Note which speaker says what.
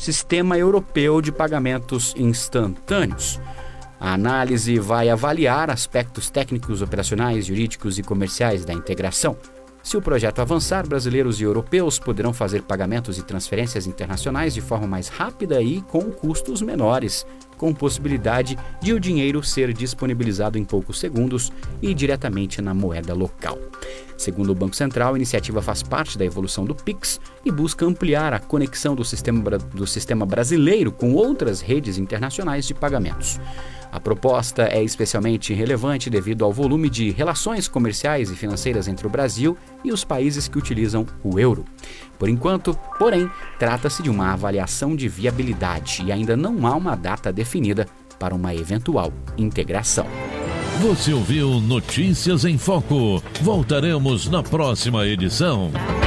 Speaker 1: Sistema Europeu de Pagamentos Instantâneos. A análise vai avaliar aspectos técnicos, operacionais, jurídicos e comerciais da integração. Se o projeto avançar, brasileiros e europeus poderão fazer pagamentos e transferências internacionais de forma mais rápida e com custos menores, com possibilidade de o dinheiro ser disponibilizado em poucos segundos e diretamente na moeda local. Segundo o Banco Central, a iniciativa faz parte da evolução do Pix e busca ampliar a conexão do sistema brasileiro com outras redes internacionais de pagamentos. A proposta é especialmente relevante devido ao volume de relações comerciais e financeiras entre o Brasil e os países que utilizam o euro. Por enquanto, porém, trata-se de uma avaliação de viabilidade e ainda não há uma data definida para uma eventual integração.
Speaker 2: Você ouviu Notícias em Foco. Voltaremos na próxima edição.